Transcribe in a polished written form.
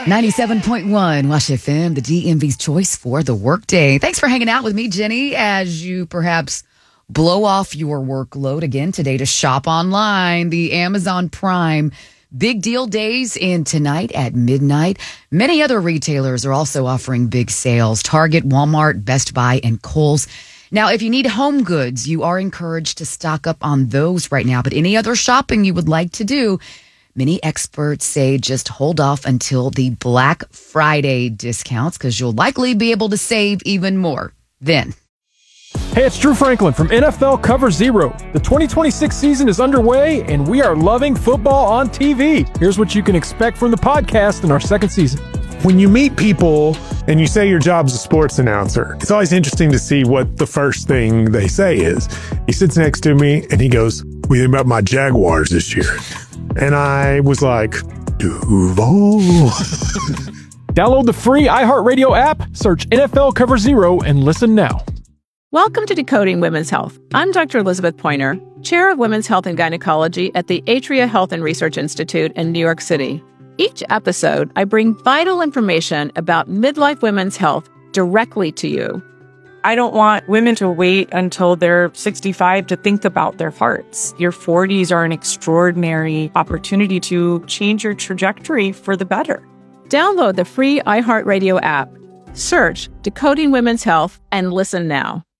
97.1 Wash FM, the DMV's choice for the workday. Thanks for hanging out with me, Jenny, as you perhaps blow off your workload again today to shop online. The Amazon Prime Big Deal Days in tonight at midnight. Many other retailers are also offering big sales. Target, Walmart, Best Buy, and Kohl's. Now, if you need home goods, you are encouraged to stock up on those right now. But any other shopping you would like to do, many experts say just hold off until the Black Friday discounts because you'll likely be able to save even more then. Hey, it's Drew Franklin from NFL Cover Zero. The 2026 season is underway, and we are loving football on TV. Here's what you can expect from the podcast in our second season. When you meet people and you say your job's a sports announcer, it's always interesting to see what the first thing they say is. He sits next to me and he goes, "What do you think about my Jaguars this year?" And I was like, Duval. Download the free iHeartRadio app, search NFL Cover Zero, and listen now. Welcome to Decoding Women's Health. I'm Dr. Elizabeth Pointer, Chair of Women's Health and Gynecology at the Atria Health and Research Institute in New York City. Each episode, I bring vital information about midlife women's health directly to you. I don't want women to wait until they're 65 to think about their hearts. Your 40s are an extraordinary opportunity to change your trajectory for the better. Download the free iHeartRadio app. Search Decoding Women's Health and listen now.